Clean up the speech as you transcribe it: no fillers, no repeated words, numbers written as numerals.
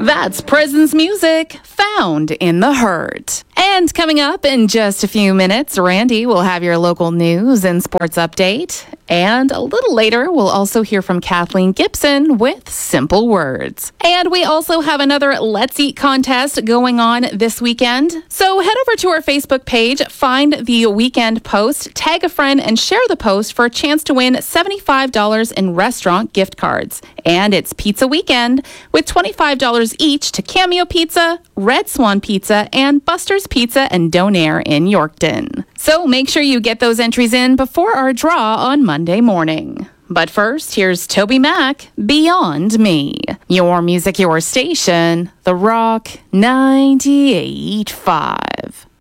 That's Prison's music, Found in the Hurt. And coming up in just a few minutes, Randy will have your local news and sports update. And a little later, we'll also hear from Kathleen Gibson with Simple Words. And we also have another Let's Eat contest going on this weekend. So head over to our Facebook page, find the weekend post, tag a friend, and share the post for a chance to win $75 in restaurant gift cards. And it's Pizza Weekend with $25 each to Cameo Pizza, Red Swan Pizza, and Buster's Pizza and Donair in Yorkton. So make sure you get those entries in before our draw on Monday morning. But first, here's Toby Mac, Beyond Me. Your music, your station, The Rock 98.5.